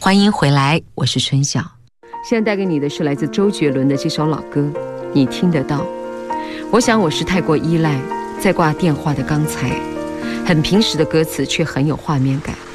欢迎回来，我是春晓。 现在带给你的是来自周杰伦的这首老歌，你听得到。我想我是太过依赖在挂电话的刚才，很平实的歌词却很有画面感。